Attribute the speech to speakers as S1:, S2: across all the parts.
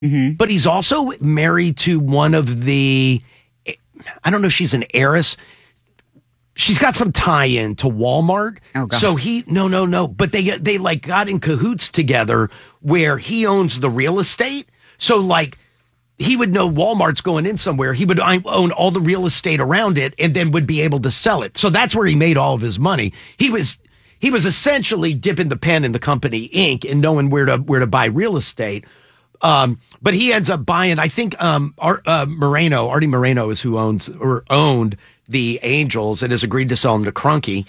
S1: but he's also married to one of the, I don't know if she's an heiress. She's got some tie-in to Walmart.
S2: Oh, God.
S1: So no. But they like got in cahoots together where he owns the real estate. So like he would know Walmart's going in somewhere. He would own all the real estate around it and then would be able to sell it. So that's where he made all of his money. He was essentially dipping the pen in the company ink and knowing where to buy real estate. But he ends up buying, I think, Artie Moreno is who owned the Angels and has agreed to sell them to Kroenke.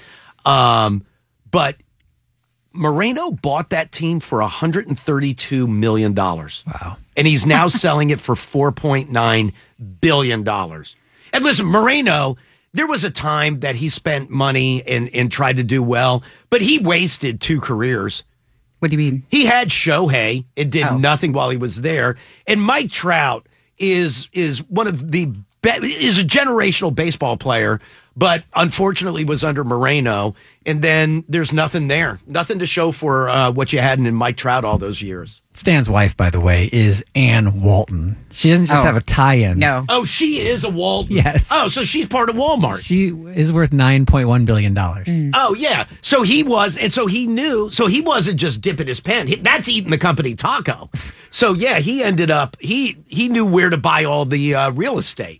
S1: But Moreno bought that team for $132 million.
S3: Wow.
S1: And he's now selling it for $4.9 billion. And listen, Moreno, there was a time that he spent money and tried to do well, but he wasted 2 careers.
S2: What do you mean?
S1: He had Shohei and did nothing while he was there. And Mike Trout is one of the is a generational baseball player, but unfortunately was under Moreno. And then there's nothing there, nothing to show for what you had in Mike Trout all those years.
S3: Stan's wife, by the way, is Ann Walton. She doesn't just have a tie-in.
S2: No.
S1: Oh, she is a Walton.
S3: Yes.
S1: Oh, so she's part of Walmart.
S3: She is worth $9.1 billion.
S1: Oh, yeah. So he was, and so he knew, so he wasn't just dipping his pen. That's eating the company taco. So, yeah, he ended up, he knew where to buy all the real estate.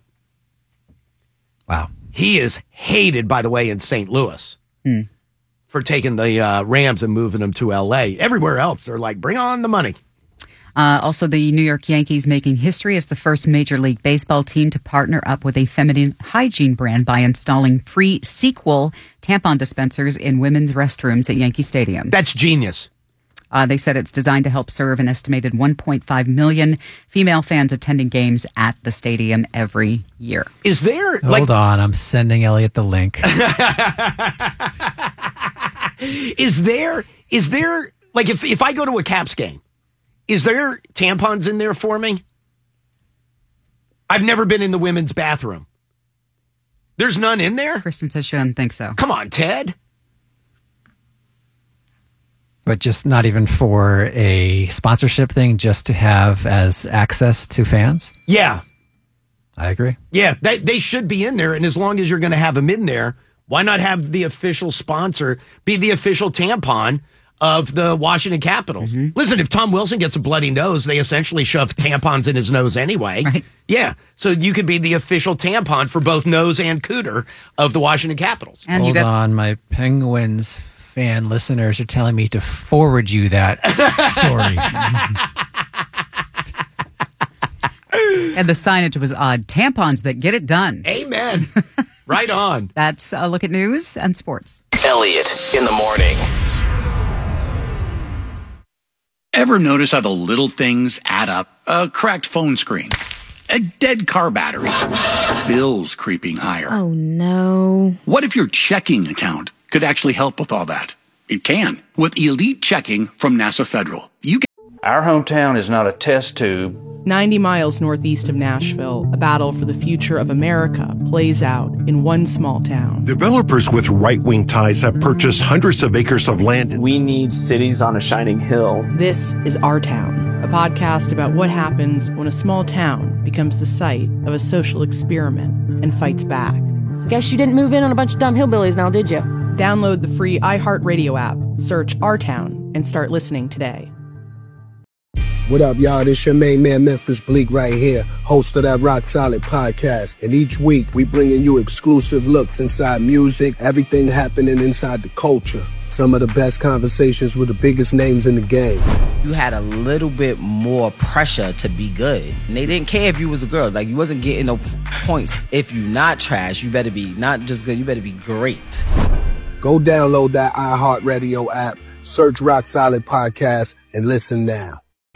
S3: Wow.
S1: He is hated, by the way, in St. Louis for taking the Rams and moving them to L.A. Everywhere else, they're like, bring on the money.
S2: Also, the New York Yankees making history as the first Major League Baseball team to partner up with a feminine hygiene brand by installing free Sequel tampon dispensers in women's restrooms at Yankee Stadium.
S1: That's genius.
S2: They said it's designed to help serve an estimated 1.5 million female fans attending games at the stadium every year.
S1: Is there...
S3: Hold on, I'm sending Elliot the link.
S1: Is there, like, if I go to a Caps game, is there tampons in there for me? I've never been in the women's bathroom. There's none in there?
S2: Kristen says she doesn't think so.
S1: Come on, Ted.
S3: But just not even for a sponsorship thing, just to have as access to fans?
S1: Yeah.
S3: I agree.
S1: Yeah, they should be in there. And as long as you're going to have them in there, why not have the official sponsor be the official tampon of the Washington Capitals? Mm-hmm. Listen, if Tom Wilson gets a bloody nose, they essentially shove tampons in his nose anyway.
S2: Right.
S1: Yeah. So you could be the official tampon for both nose and cooter of the Washington Capitals.
S2: And
S3: Hold on, my Penguins fan listeners are telling me to forward you that story.
S2: And the signage was odd. Tampons that get it done.
S1: Amen. Right on.
S2: That's a look at news and sports.
S4: Elliot in the morning.
S5: Ever notice how the little things add up? A cracked phone screen, a dead car battery, bills creeping higher.
S6: Oh, no.
S5: What if your checking account could actually help with all that? It can. With Elite Checking from NASA Federal.
S7: Our hometown is not a test tube.
S8: 90 miles northeast of Nashville, a battle for the future of America plays out in one small town.
S9: Developers with right-wing ties have purchased hundreds of acres of land.
S10: We need cities on a shining hill.
S8: This is Our Town, a podcast about what happens when a small town becomes the site of a social experiment and fights back.
S6: Guess you didn't move in on a bunch of dumb hillbillies now, did you?
S8: Download the free iHeartRadio app, search Our Town, and start listening today.
S11: What up, y'all? This your main man, Memphis Bleak, right here, host of that Rock Solid podcast. And each week, we bringing you exclusive looks inside music, everything happening inside the culture. Some of the best conversations with the biggest names in the game.
S12: You had a little bit more pressure to be good. And they didn't care if you was a girl. Like, you wasn't getting no points. If you not trash, you better be not just good, you better be great.
S11: Go download that iHeartRadio app, search Rock Solid Podcast, and listen now.